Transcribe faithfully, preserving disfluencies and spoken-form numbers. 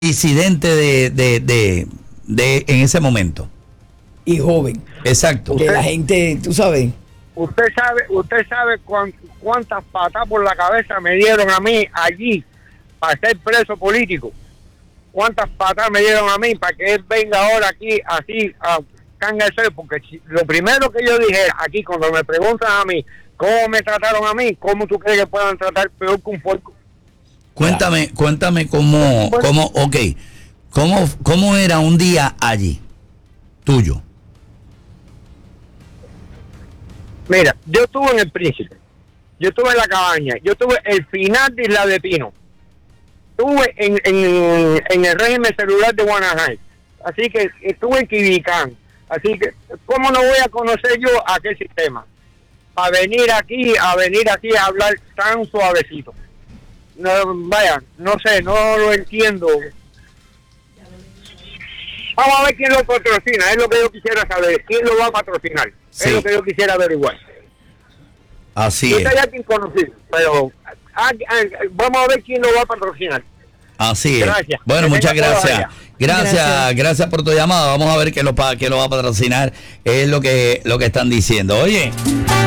disidente de, de, de, de en ese momento. Y joven. Exacto. Que la gente, tú sabes. Usted sabe, usted sabe cuán, cuántas patas por la cabeza me dieron a mí allí para ser preso político. Cuántas patas me dieron a mí para que él venga ahora aquí así a cangarse, porque si, lo primero que yo dije aquí cuando me preguntan a mí cómo me trataron a mí, cómo tú crees que puedan tratar peor que un puerco. Cuéntame, claro. cuéntame cómo, cómo, ok, cómo, cómo era un día allí, tuyo. Mira, yo estuve en el Príncipe, yo estuve en la Cabaña, yo estuve el final de Isla de Pino, estuve en, en, en el régimen celular de Guanajay, así que estuve en Quibicán, así que ¿cómo no voy a conocer yo aquel sistema? A venir aquí, a venir aquí a hablar tan suavecito. No, vaya, no sé, no lo entiendo. Vamos a ver quién lo patrocina, es lo que yo quisiera saber, quién lo va a patrocinar, sí. Es lo que yo quisiera averiguar. Así yo es. Yo ya conocido, pero ah, ah, vamos a ver quién lo va a patrocinar. Así es. Gracias. Bueno, que muchas gracias. gracias. Gracias, gracias por tu llamada. Vamos a ver qué lo, qué lo va a patrocinar. Es lo que, lo que están diciendo. Oye.